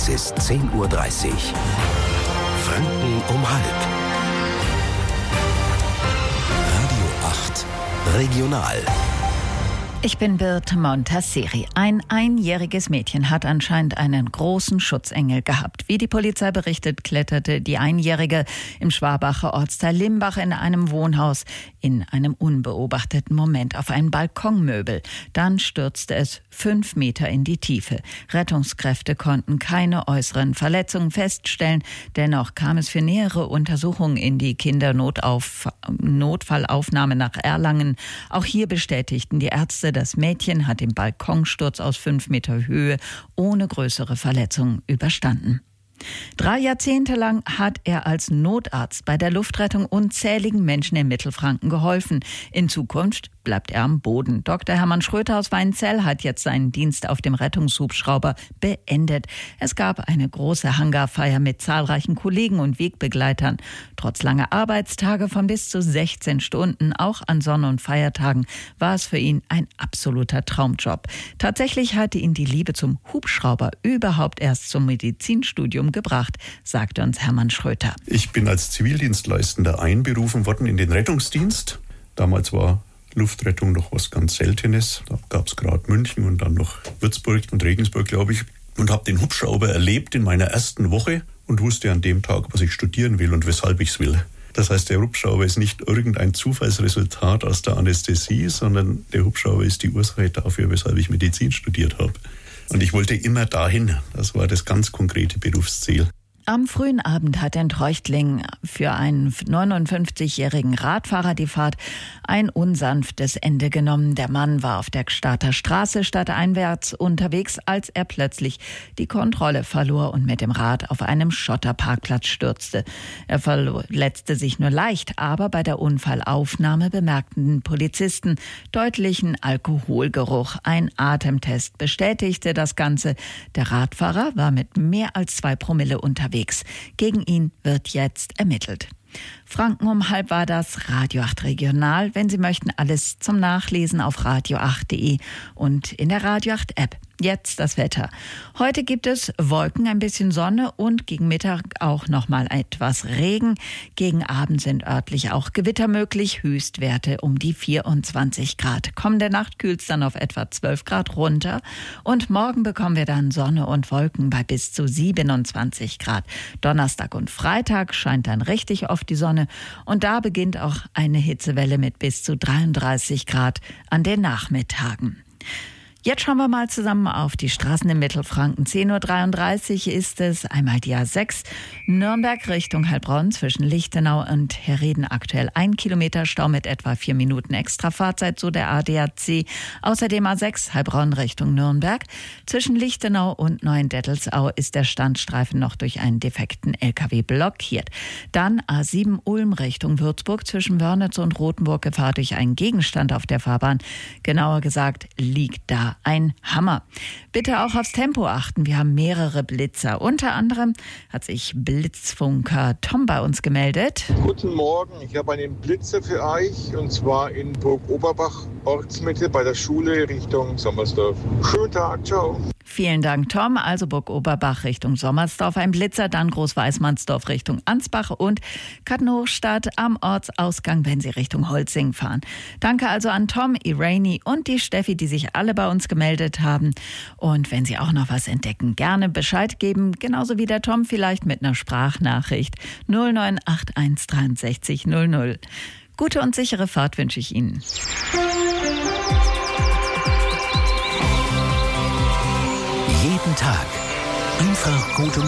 Es ist 10:30 Uhr. Franken um halb. Radio 8 Regional. Ich bin Birte Montasseri. Ein einjähriges Mädchen hat anscheinend einen großen Schutzengel gehabt. Wie die Polizei berichtet, kletterte die Einjährige im Schwabacher Ortsteil Limbach in einem Wohnhaus in einem unbeobachteten Moment auf ein Balkonmöbel. Dann stürzte es 5 Meter in die Tiefe. Rettungskräfte konnten keine äußeren Verletzungen feststellen. Dennoch kam es für nähere Untersuchungen in die Kindernotfallaufnahme nach Erlangen. Auch hier bestätigten die Ärzte, das Mädchen hat den Balkonsturz aus 5 Meter Höhe ohne größere Verletzungen überstanden. 3 Jahrzehnte lang hat er als Notarzt bei der Luftrettung unzähligen Menschen in Mittelfranken geholfen. In Zukunft bleibt er am Boden. Dr. Hermann Schröter aus Weinzell hat jetzt seinen Dienst auf dem Rettungshubschrauber beendet. Es gab eine große Hangarfeier mit zahlreichen Kollegen und Wegbegleitern. Trotz langer Arbeitstage von bis zu 16 Stunden, auch an Sonn- und Feiertagen, war es für ihn ein absoluter Traumjob. Tatsächlich hatte ihn die Liebe zum Hubschrauber überhaupt erst zum Medizinstudium gebracht, sagte uns Hermann Schröter. Ich bin als Zivildienstleistender einberufen worden in den Rettungsdienst. Damals war Luftrettung noch was ganz Seltenes. Da gab es gerade München und dann noch Würzburg und Regensburg, glaube ich. Und habe den Hubschrauber erlebt in meiner ersten Woche und wusste an dem Tag, was ich studieren will und weshalb ich es will. Das heißt, der Hubschrauber ist nicht irgendein Zufallsresultat aus der Anästhesie, sondern der Hubschrauber ist die Ursache dafür, weshalb ich Medizin studiert habe. Und ich wollte immer dahin. Das war das ganz konkrete Berufsziel. Am frühen Abend hat in Treuchtling für einen 59-jährigen Radfahrer die Fahrt ein unsanftes Ende genommen. Der Mann war auf der Gstaadter Straße stadteinwärts unterwegs, als er plötzlich die Kontrolle verlor und mit dem Rad auf einem Schotterparkplatz stürzte. Er verletzte sich nur leicht, aber bei der Unfallaufnahme bemerkten Polizisten deutlichen Alkoholgeruch. Ein Atemtest bestätigte das Ganze. Der Radfahrer war mit mehr als 2 Promille unterwegs. Gegen ihn wird jetzt ermittelt. Franken um halb war das Radio 8 Regional. Wenn Sie möchten, alles zum Nachlesen auf radio8.de und in der Radio 8 App. Jetzt das Wetter. Heute gibt es Wolken, ein bisschen Sonne und gegen Mittag auch noch mal etwas Regen. Gegen Abend sind örtlich auch Gewitter möglich. Höchstwerte um die 24 Grad. Kommende Nacht kühlt es dann auf etwa 12 Grad runter. Und morgen bekommen wir dann Sonne und Wolken bei bis zu 27 Grad. Donnerstag und Freitag scheint dann richtig oft die Sonne. Und da beginnt auch eine Hitzewelle mit bis zu 33 Grad an den Nachmittagen. Jetzt schauen wir mal zusammen auf die Straßen in Mittelfranken. 10:33 Uhr ist es. Einmal die A6 Nürnberg Richtung Heilbronn zwischen Lichtenau und Herreden aktuell 1 Kilometer Stau mit etwa 4 Minuten extra Fahrzeit, so der ADAC. Außerdem A6 Heilbronn Richtung Nürnberg. Zwischen Lichtenau und Neuendettelsau ist der Standstreifen noch durch einen defekten LKW blockiert. Dann A7 Ulm Richtung Würzburg zwischen Wörnitz und Rothenburg Gefahr durch einen Gegenstand auf der Fahrbahn. Genauer gesagt liegt da ein Hammer. Bitte auch aufs Tempo achten. Wir haben mehrere Blitzer. Unter anderem hat sich Blitzfunker Tom bei uns gemeldet. Guten Morgen, ich habe einen Blitzer für euch und zwar in Burg Oberbach, Ortsmitte bei der Schule Richtung Sommersdorf. Schönen Tag, ciao. Vielen Dank, Tom. Also Burg Oberbach Richtung Sommersdorf ein Blitzer, dann Großweißmannsdorf Richtung Ansbach und Kattenhochstadt am Ortsausgang, wenn Sie Richtung Holzing fahren. Danke also an Tom, Irani und die Steffi, die sich alle bei uns gemeldet haben. Und wenn Sie auch noch was entdecken, gerne Bescheid geben, genauso wie der Tom, vielleicht mit einer Sprachnachricht 0981 63 00. Gute und sichere Fahrt wünsche ich Ihnen. Jeden Tag einfach gute